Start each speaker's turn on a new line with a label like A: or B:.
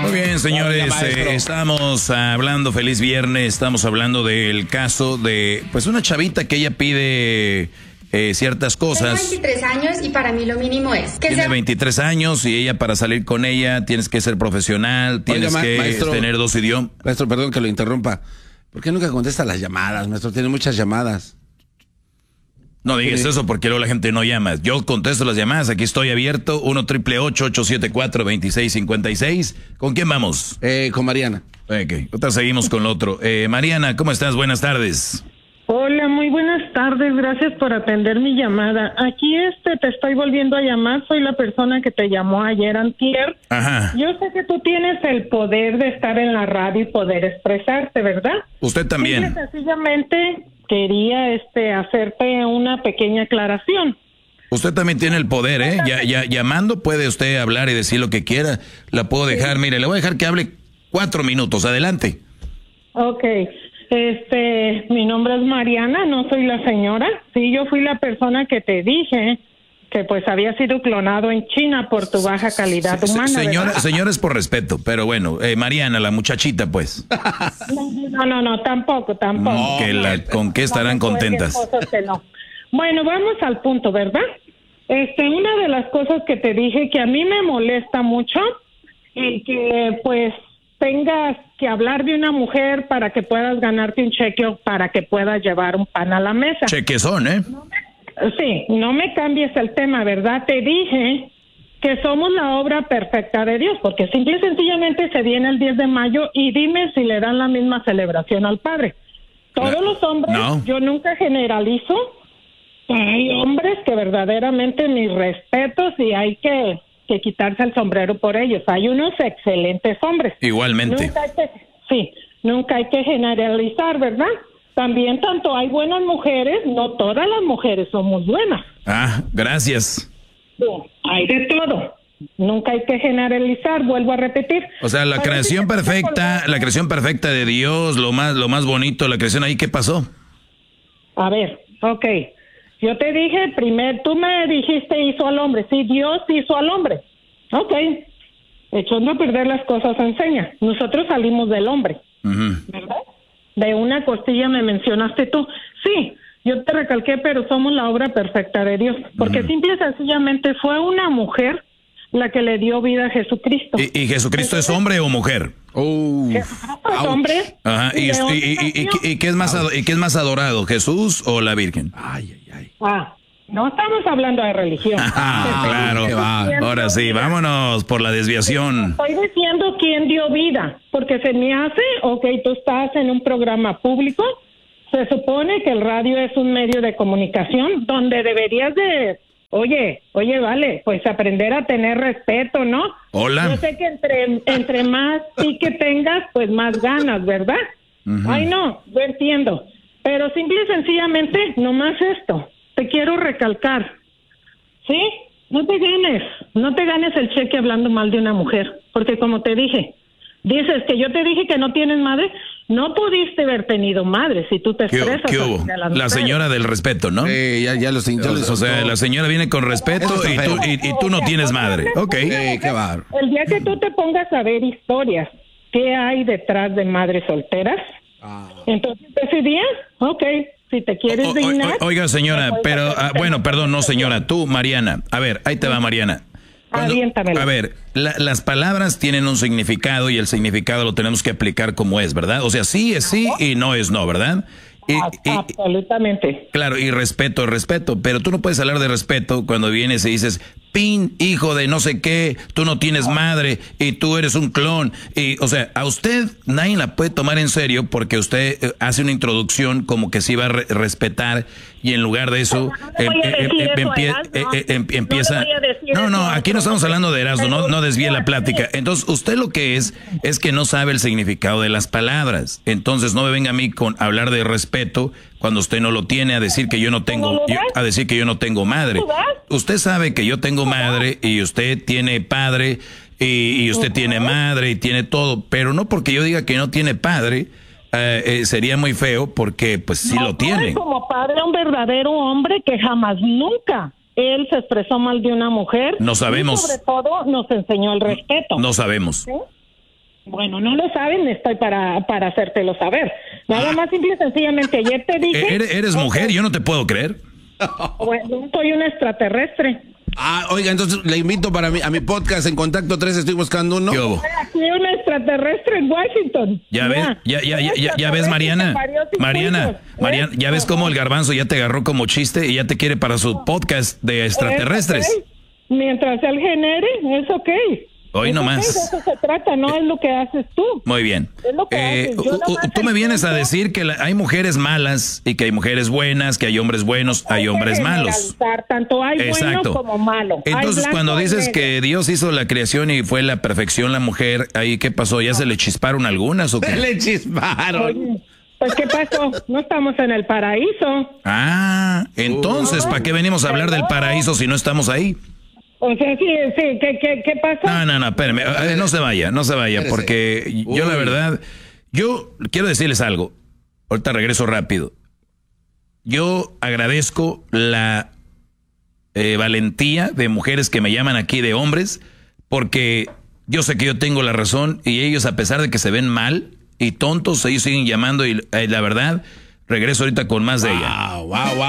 A: Muy bien, señores, estamos hablando, feliz viernes, estamos hablando del caso de, pues, una chavita que ella pide ciertas cosas.
B: Tengo 23 años y para mí lo mínimo es que
A: tiene 23 años y ella, para salir con ella tienes que ser profesional, tienes que maestro, tener 2 idiomas.
C: Maestro, perdón que lo interrumpa. ¿Por qué nunca contesta las llamadas, maestro? Tiene muchas llamadas.
A: No digas eso porque luego la gente no llama. Yo contesto las llamadas, aquí estoy abierto, 1-888-874-2656. ¿Con quién vamos?
C: Con Mariana.
A: Ok, otra seguimos con lo otro. Mariana, ¿cómo estás? Buenas tardes.
D: Hola, muy buenas tardes, gracias por atender mi llamada. Aquí te estoy volviendo a llamar, soy la persona que te llamó ayer antier.
A: Ajá.
D: Yo sé que tú tienes el poder de estar en la radio y poder expresarte, ¿verdad?
A: Usted también.
D: Sí, sencillamente quería hacerte una pequeña aclaración.
A: Usted también tiene el poder, ¿eh? Llamando puede usted hablar y decir lo que quiera. La puedo dejar, mire, le voy a dejar que hable 4 minutos, adelante.
D: Ok. Mi nombre es Mariana, no soy la señora. Sí, yo fui la persona que te dije que pues había sido clonado en China por tu baja calidad humana.
A: Señora, es por respeto, pero bueno, Mariana, la muchachita, pues.
D: No, tampoco.
A: No, ¿con qué estarán contentas?
D: No. Bueno, vamos al punto, ¿verdad? Una de las cosas que te dije que a mí me molesta mucho y que pues tengas que hablar de una mujer para que puedas ganarte un cheque o para que puedas llevar un pan a la mesa.
A: Chequezón, ¿eh?
D: Sí, no me cambies el tema, ¿verdad? Te dije que somos la obra perfecta de Dios, porque simple y sencillamente se viene el 10 de mayo y dime si le dan la misma celebración al Padre. Todos los hombres, no. Yo nunca generalizo, hay hombres que verdaderamente mis respetos y hay que quitarse el sombrero por ellos. Hay unos excelentes hombres.
A: Igualmente.
D: Nunca hay que generalizar, ¿verdad? También tanto hay buenas mujeres, no todas las mujeres somos buenas.
A: Ah, gracias.
D: Hay de todo. Nunca hay que generalizar, vuelvo a repetir.
A: O sea, la creación perfecta de Dios, lo más bonito, la creación ahí, ¿qué pasó?
D: A ver, okay. Yo te dije, tú me dijiste hizo al hombre. Sí, Dios hizo al hombre. Ok. Echando a perder las cosas enseña. Nosotros salimos del hombre. ¿Verdad? De una costilla me mencionaste tú. Sí, yo te recalqué, pero somos la obra perfecta de Dios. Porque simple y sencillamente fue una mujer la que le dio vida a Jesucristo.
A: ¿Y Jesucristo es hombre o mujer?
D: Jesucristo es hombre.
A: Ajá. ¿Y qué es más adorado, Jesús o la Virgen?
D: No estamos hablando de religión.
A: Claro. Ahora sí, vámonos por la desviación.
D: Estoy diciendo quién dio vida, porque se me hace, tú estás en un programa público, se supone que el radio es un medio de comunicación donde deberías de, oye, vale, pues aprender a tener respeto, ¿no?
A: Hola.
D: Yo sé que entre más sí que tengas, pues más ganas, ¿verdad? Ay, no, yo entiendo. Pero simple y sencillamente, nomás esto. Te quiero recalcar, ¿sí? No te ganes el cheque hablando mal de una mujer, porque como te dije, dices que yo te dije que no tienes madre, no pudiste haber tenido madre si tú te expresas.
A: ¿Qué hubo? La señora del respeto, ¿no?
C: Ya lo sintió.
A: O sea, la señora viene con respeto y tú no tienes madre. Ok.
C: Qué barro.
D: El día que tú te pongas a ver historias, ¿qué hay detrás de madres solteras? Entonces ese día, si te quieres dignar.
A: Oiga, señora, pero, bueno, perdón, no, señora, tú, Mariana. A ver, ahí te va, Mariana. A ver, las palabras tienen un significado y el significado lo tenemos que aplicar como es, ¿verdad? O sea, sí es sí y no es no, ¿verdad?
D: Absolutamente.
A: Claro, y respeto es respeto, pero tú no puedes hablar de respeto cuando vienes y dices, hijo de no sé qué, tú no tienes madre y tú eres un clon. Y, o sea, a usted nadie la puede tomar en serio porque usted hace una introducción como que se iba a respetar y en lugar de eso empieza... No, aquí no estamos hablando de Erasmo, no desvíe la plática. Entonces, usted lo que es que no sabe el significado de las palabras. Entonces, no me venga a mí con hablar de respeto cuando usted no lo tiene, a decir que yo no tengo madre. Usted sabe que yo tengo madre y usted tiene padre y usted tiene madre y tiene todo, pero no porque yo diga que no tiene padre, sería muy feo porque pues sí lo tiene.
D: Como padre, un verdadero hombre que jamás, nunca él se expresó mal de una mujer.
A: No sabemos.
D: Y sobre todo nos enseñó el respeto.
A: No sabemos.
D: ¿Sí? Bueno, no lo saben, estoy para hacértelo saber. Nada más simple y sencillamente, ayer te dije...
A: ¿Eres mujer? Yo no te puedo creer.
D: Bueno, soy un extraterrestre.
C: Oiga, entonces le invito a mi podcast en Contacto 3, estoy buscando uno.
A: ¿Qué hubo?
D: Aquí un extraterrestre en Washington.
A: Ya ves, Mariana, ya ves cómo el garbanzo ya te agarró como chiste y ya te quiere para su podcast de extraterrestres.
D: Okay. Mientras él genere, es ok.
A: Hoy nomás.
D: De eso se trata, no es lo que haces tú.
A: Muy bien.
D: Es lo que haces.
A: Tú me vienes a decir que hay mujeres malas y que hay mujeres buenas, que hay hombres buenos, hay hombres malos.
D: Tanto hay bueno como malo.
A: Entonces, cuando dices que Dios hizo la creación y fue la perfección la mujer, ahí ¿qué pasó? ¿Ya se le chisparon algunas o qué?
C: Se le chisparon.
D: Oye, pues ¿qué pasó? No estamos en el paraíso.
A: Entonces, ¿para qué venimos a hablar del paraíso si no estamos ahí?
D: O sea, sí, ¿qué pasa?
A: No, espérame, no se vaya,
C: Espérese.
A: porque yo la verdad, yo quiero decirles algo, ahorita regreso rápido. Yo agradezco la valentía de mujeres que me llaman aquí, de hombres, porque yo sé que yo tengo la razón y ellos, a pesar de que se ven mal y tontos, ellos siguen llamando y la verdad, regreso ahorita con más de ella.
C: Wow.